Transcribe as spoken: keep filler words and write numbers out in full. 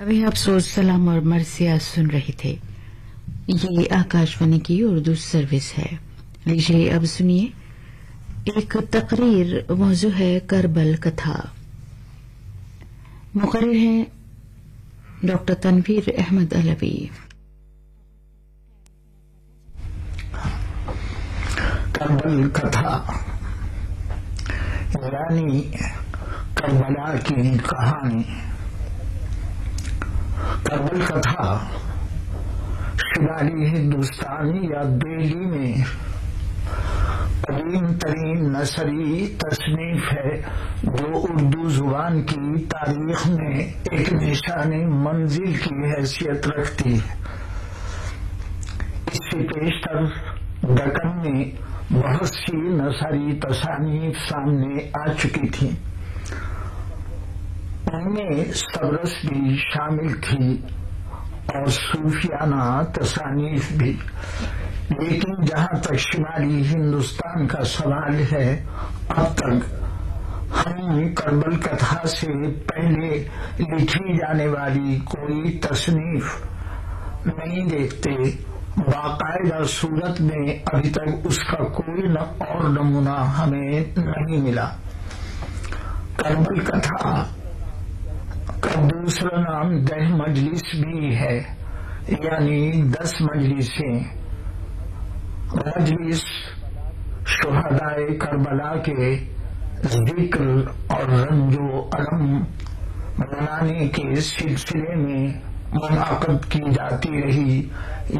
ابھی آپ سوچ سلام اور مرثیات سن رہے تھے. یہ آکاشوانی کی اردو سروس ہے. لیجیے اب سنیے ایک تقریر. موضوع ہے کربل کتھا. مقرر ہیں ڈاکٹر تنویر احمد علوی. کربل کتھا یعنی کربلا کی کہانی. کربل کتھا شمالی ہندوستان یا دہلی میں قدیم ترین نثری تصنیف ہے جو اردو زبان کی تاریخ میں ایک نشان منزل کی حیثیت رکھتی ہے. اس سے پیشتر دکن میں بہت سی نثری تصانیف سامنے آ چکی تھیں. ان میں سبرس بھی شامل تھی اور صوفیانہ تصانیف بھی. لیکن جہاں تک شمالی ہندوستان کا سوال ہے، اب تک ہم کربل کتھا سے پہلے لکھی جانے والی کوئی تصنیف نہیں دیکھتے. باقاعدہ صورت میں ابھی تک اس کا کوئی نہ اور نمونہ ہمیں نہیں ملا. کربل کتھا کا دوسرا نام دہ مجلس بھی ہے، یعنی دس مجلسیں. مجلس شہدائے کربلا کے ذکر اور رنج و الم منانے کے سلسلے میں منعقد کی جاتی رہی.